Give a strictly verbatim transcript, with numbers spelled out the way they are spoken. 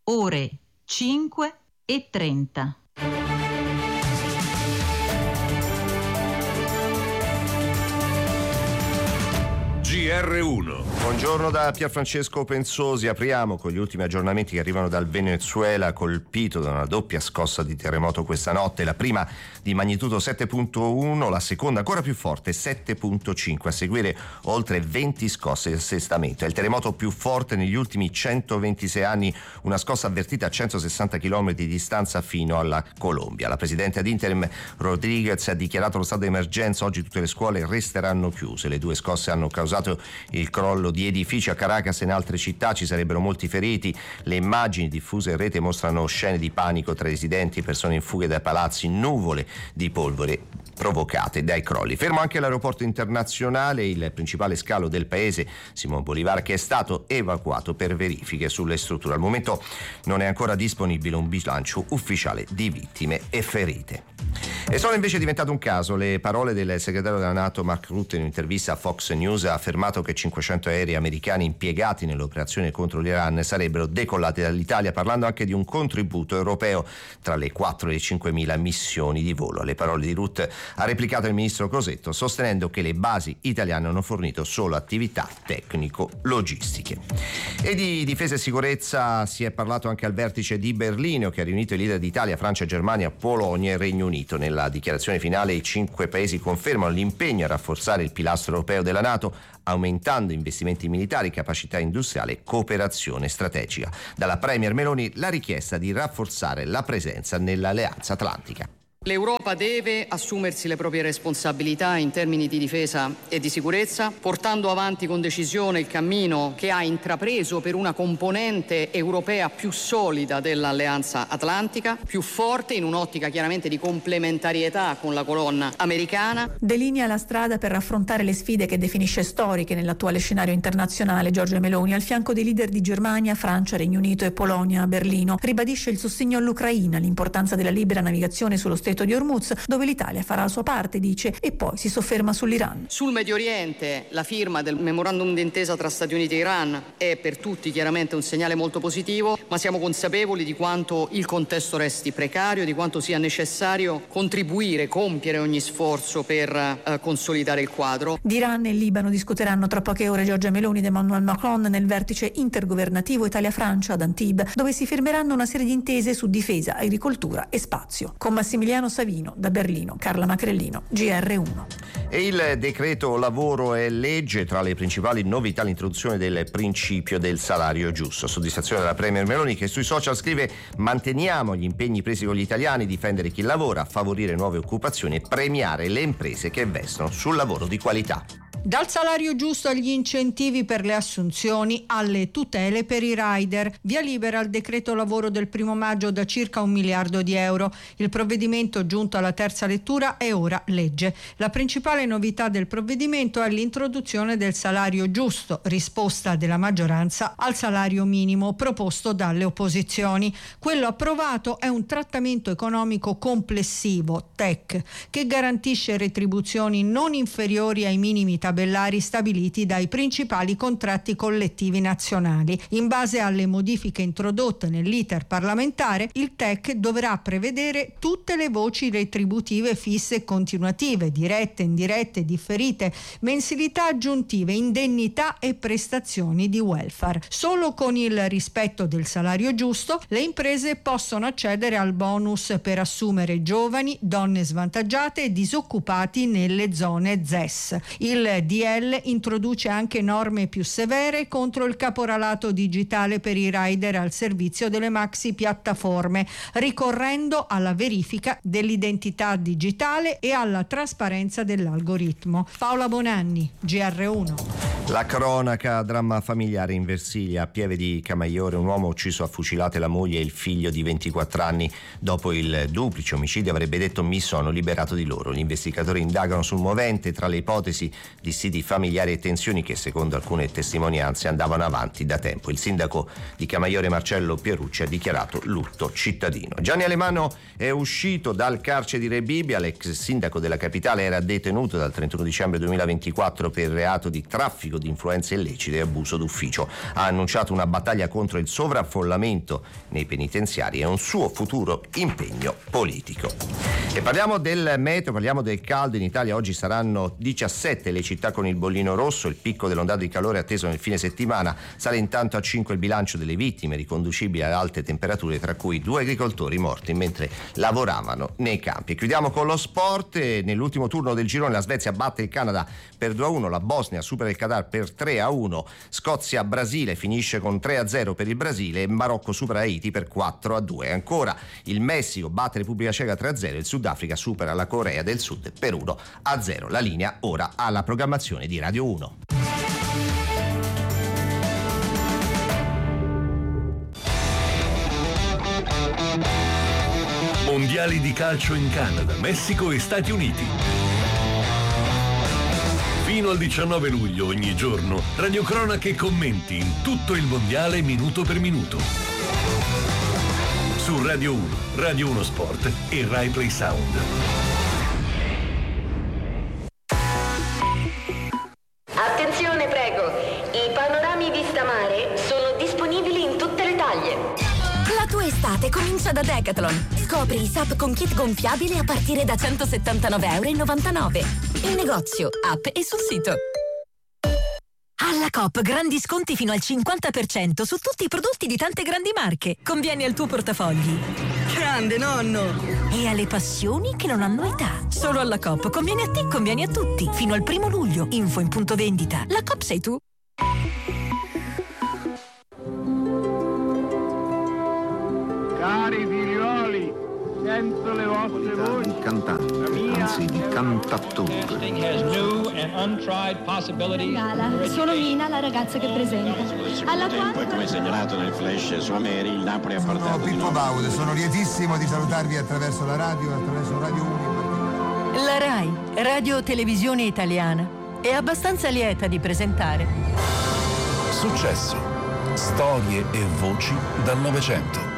ore cinque e trenta. G R uno. Buongiorno da Pierfrancesco Pensosi. Apriamo con gli ultimi aggiornamenti che arrivano dal Venezuela, colpito da una doppia scossa di terremoto questa notte, la prima di magnitudo sette virgola uno, la seconda ancora più forte sette virgola cinque, a seguire oltre venti scosse di assestamento. È il terremoto più forte negli ultimi centoventisei anni, una scossa avvertita a centosessanta chilometri di distanza fino alla Colombia. La presidente ad interim Rodriguez ha dichiarato lo stato di emergenza. Oggi tutte le scuole resteranno chiuse. Le due scosse hanno causato il crollo di edifici a Caracas e in altre città. Ci sarebbero molti feriti. Le immagini diffuse in rete mostrano scene di panico tra residenti, persone in fuga dai palazzi, nuvole di polvere provocate dai crolli. Fermo anche l'aeroporto internazionale, il principale scalo del paese, Simón Bolívar, che è stato evacuato per verifiche sulle strutture. Al momento non è ancora disponibile un bilancio ufficiale di vittime e ferite. E sono invece diventate un caso le parole del segretario della NATO Mark Rutte in un'intervista a Fox News. Ha affermato che cinquecento aerei americani impiegati nell'operazione contro l'Iran sarebbero decollati dall'Italia, parlando anche di un contributo europeo tra le quattro e le cinquemila missioni di volo. Alle parole di Rutte ha replicato il ministro Crosetto, sostenendo che le basi italiane hanno fornito solo attività tecnico-logistiche. E di difesa e sicurezza si è parlato anche al vertice di Berlino, che ha riunito i leader di Italia, Francia, Germania, Polonia e Regno Unito. Nella dichiarazione finale i cinque paesi confermano l'impegno a rafforzare il pilastro europeo della NATO, aumentando investimenti militari, capacità industriale e cooperazione strategica. Dalla Premier Meloni la richiesta di rafforzare la presenza nell'Alleanza Atlantica. L'Europa deve assumersi le proprie responsabilità in termini di difesa e di sicurezza, portando avanti con decisione il cammino che ha intrapreso per una componente europea più solida dell'Alleanza Atlantica, più forte in un'ottica chiaramente di complementarietà con la colonna americana. Delinea la strada per affrontare le sfide che definisce storiche nell'attuale scenario internazionale. Giorgia Meloni, al fianco dei leader di Germania, Francia, Regno Unito e Polonia a Berlino, ribadisce il sostegno all'Ucraina, l'importanza della libera navigazione sullo Stretto di Hormuz, dove l'Italia farà la sua parte, dice, e poi si sofferma sull'Iran. Sul Medio Oriente la firma del memorandum d'intesa tra Stati Uniti e Iran è per tutti chiaramente un segnale molto positivo, ma siamo consapevoli di quanto il contesto resti precario, di quanto sia necessario contribuire, compiere ogni sforzo per eh, consolidare il quadro. Di Iran e Libano discuteranno tra poche ore Giorgia Meloni ed Emmanuel Macron nel vertice intergovernativo Italia-Francia ad Antibes, dove si firmeranno una serie di intese su difesa, agricoltura e spazio. Con Massimiliano Savino, da Berlino, Carla Macrellino, G R uno. E il decreto lavoro è legge. Tra le principali novità l'introduzione del principio del salario giusto. Soddisfazione della Premier Meloni, che sui social scrive: manteniamo gli impegni presi con gli italiani, difendere chi lavora, favorire nuove occupazioni e premiare le imprese che investono sul lavoro di qualità. Dal salario giusto agli incentivi per le assunzioni, alle tutele per i rider. Via libera al decreto lavoro del primo maggio da circa un miliardo di euro. Il provvedimento, giunto alla terza lettura, è ora legge. La principale novità del provvedimento è l'introduzione del salario giusto, risposta della maggioranza al salario minimo proposto dalle opposizioni. Quello approvato è un trattamento economico complessivo, T E C, che garantisce retribuzioni non inferiori ai minimi tabellari stabiliti dai principali contratti collettivi nazionali. In base alle modifiche introdotte nell'iter parlamentare, il T E C dovrà prevedere tutte le voci retributive fisse e continuative, dirette, indirette, differite, mensilità aggiuntive, indennità e prestazioni di welfare. Solo con il rispetto del salario giusto le imprese possono accedere al bonus per assumere giovani, donne svantaggiate e disoccupati nelle zone Z E S. Il D L introduce anche norme più severe contro il caporalato digitale per i rider al servizio delle maxi piattaforme, ricorrendo alla verifica dell'identità digitale e alla trasparenza dell'algoritmo. Paola Bonanni, G R uno. La cronaca, dramma familiare in Versilia. A Pieve di Camaiore un uomo ucciso a fucilate la moglie e il figlio di ventiquattro anni. Dopo il duplice omicidio avrebbe detto: mi sono liberato di loro. Gli investigatori indagano sul movente. Tra le ipotesi dissidi familiari e tensioni che secondo alcune testimonianze andavano avanti da tempo. Il sindaco di Camaiore Marcello Pierucci ha dichiarato lutto cittadino. Gianni Alemanno è uscito dal carcere di Rebibbia. L'ex sindaco della capitale era detenuto dal trentuno dicembre duemilaventiquattro per reato di traffico di influenze illecite e abuso d'ufficio. Ha annunciato una battaglia contro il sovraffollamento nei penitenziari e un suo futuro impegno politico. E parliamo del meteo, parliamo del caldo. In Italia oggi saranno diciassette le città con il bollino rosso, il picco dell'ondata di calore atteso nel fine settimana. Sale intanto a cinque il bilancio delle vittime riconducibili alle alte temperature, tra cui due agricoltori morti mentre lavoravano nei campi. E chiudiamo con lo sport. Nell'ultimo turno del girone la Svezia batte il Canada per due a uno, la Bosnia supera il Qatar per tre a uno, Scozia-Brasile finisce con tre a zero per il Brasile e Marocco supera Haiti per quattro a due. Ancora il Messico batte Repubblica Ceca tre a zero, il Sudafrica supera la Corea del Sud per uno a zero. La linea ora alla programmazione di Radio uno. Mondiali di calcio in Canada, Messico e Stati Uniti. Fino al diciannove luglio ogni giorno, radiocronache e commenti in tutto il mondiale minuto per minuto. Su Radio uno, Radio uno Sport e Rai Play Sound. Attenzione, prego. I panorami vista mare sono disponibili in tutte le taglie. La tua estate comincia da Decathlon. Scopri i S U P con kit gonfiabile a partire da centosettantanove virgola novantanove euro. In negozio, app e sul sito. Alla Coop grandi sconti fino al cinquanta per cento su tutti i prodotti di tante grandi marche. Convieni al tuo portafogli. Grande nonno! E alle passioni che non hanno età. Solo alla Coop conviene a te, conviene a tutti. Fino al primo luglio. Info in punto vendita. La Coop sei tu. Cari figlioli, sento le vostre voci. Di cantante, anzi di cantattore. Gala, sono Mina, la ragazza che presenta. Alla quale... Poi, come segnalato nel flash su Ameri, il Napoli ha portato... Sono Pippo Baudo, sono lietissimo di salutarvi attraverso la radio, attraverso Radio uno. La Rai, Radio Televisione Italiana, è abbastanza lieta di presentare Successo, storie e voci dal Novecento.